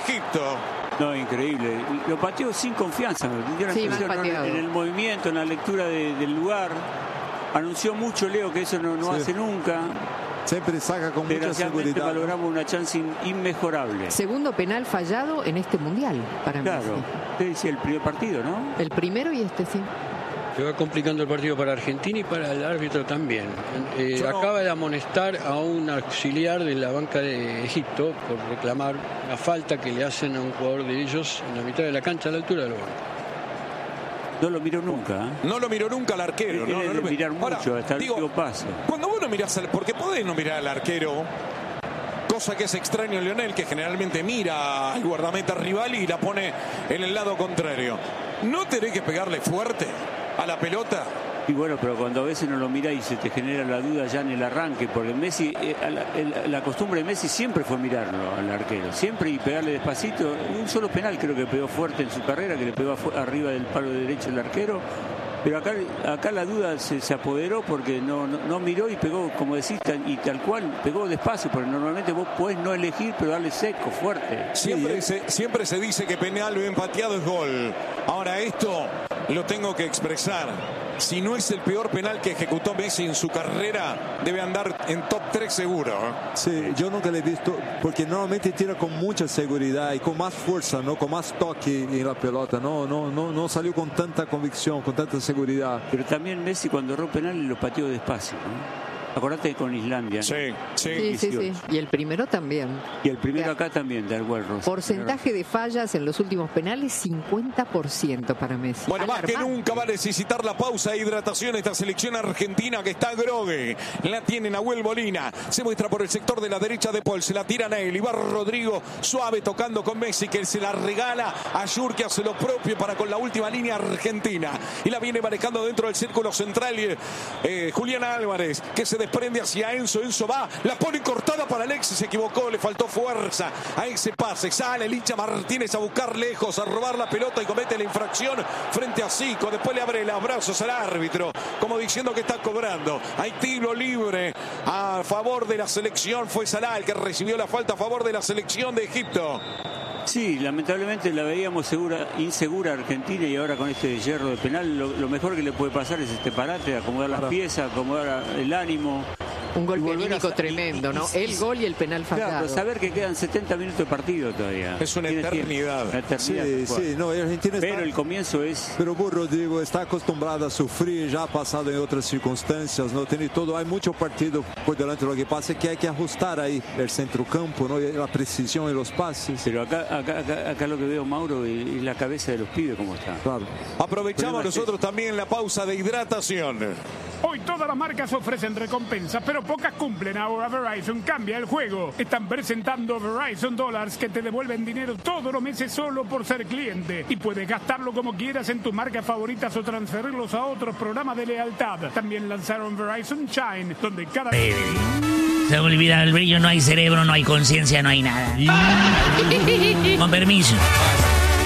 Egipto. No, increíble. Lo pateó sin confianza. Sí, mal pateado. En el movimiento, en la lectura del lugar. Anunció mucho Leo que eso no Sí. hace nunca. Siempre saca con mucha seguridad. Valoramos una chance inmejorable. Segundo penal fallado en este mundial para mí. Claro. Usted decía el primer partido, ¿no? El primero y este sí. Se va complicando el partido para Argentina y para el árbitro también. Acaba de amonestar a un auxiliar de la banca de Egipto por reclamar la falta que le hacen a un jugador de ellos en la mitad de la cancha, a la altura del banco. No lo miró nunca. No lo miró nunca al arquero. Tiene No que lo mirar Ahora, mucho hasta el último paso. Cuando vos no mirás, porque podés no mirar al arquero, cosa que es extraño en Lionel, que generalmente mira al guardameta rival y la pone en el lado contrario. ¿No tenés que pegarle fuerte a la pelota? Y bueno, pero cuando a veces no lo mirás y se te genera la duda ya en el arranque, porque Messi, la costumbre de Messi siempre fue mirarlo al arquero, siempre y pegarle despacito. Un solo penal creo que pegó fuerte en su carrera, que le pegó arriba del palo derecho el arquero. Pero acá la duda se apoderó porque no miró y pegó, como decís, y tal cual, pegó despacio, porque normalmente vos podés no elegir, pero darle seco, fuerte. Siempre se dice que penal bien pateado es gol. Ahora esto lo tengo que expresar. Si no es el peor penal que ejecutó Messi en su carrera, debe andar en top 3 seguro. Sí, yo nunca le he visto, porque normalmente tira con mucha seguridad y con más fuerza, ¿no? Con más toque en la pelota. No salió con tanta convicción, con tanta seguridad. Pero también Messi cuando erró penal lo pateó despacio, ¿no? Acordate con Islandia. Sí. Sí. Y el primero también. Y el primero acá también, de Arguel Rosa. Porcentaje de fallas en los últimos penales, 50% para Messi. Bueno, más que nunca va a necesitar la pausa e hidratación esta selección argentina que está grogue. La tiene Nahuel Molina. Se muestra por el sector de la derecha de Paul. Se la tira a él. Y va Rodrigo suave tocando con Messi, que se la regala a Yur, que hace lo propio para con la última línea argentina. Y la viene manejando dentro del círculo central Julián Álvarez, que se desprende hacia Enzo. Enzo va, la pone cortada para Alexis. Se equivocó, le faltó fuerza a ese pase. Sale el hincha Martínez a buscar lejos, a robar la pelota y comete la infracción frente a Zico. Después le abre los brazos al árbitro, como diciendo que está cobrando. Hay tiro libre a favor de la selección. Fue Salah el que recibió la falta a favor de la selección de Egipto. Sí, lamentablemente la veíamos insegura a Argentina, y ahora con este hierro de penal lo mejor que le puede pasar es este parate, acomodar las piezas, acomodar el ánimo. Un golpe anímico tremendo, ¿no? El gol y el penal fallado. Claro, saber que quedan 70 minutos de partido todavía. Es una eternidad. Sí, no, Argentina pero está... el comienzo es... Pero vos, Rodrigo, está acostumbrado a sufrir, ya ha pasado en otras circunstancias, ¿no? Tiene todo, hay mucho partido por delante. Lo que pasa es que hay que ajustar ahí el centrocampo, ¿no? La precisión en los pases. Pero acá lo que veo, Mauro, es la cabeza de los pibes como está. Claro. Aprovechamos nosotros también la pausa de hidratación. Hoy todas las marcas ofrecen recompensas, pero pocas cumplen. Ahora Verizon cambia el juego. Están presentando Verizon Dollars, que te devuelven dinero todos los meses solo por ser cliente. Y puedes gastarlo como quieras en tus marcas favoritas o transferirlos a otros programas de lealtad. También lanzaron Verizon Shine, donde cada... Se olvida el brillo, no hay cerebro, no hay conciencia, no hay nada. Con permiso.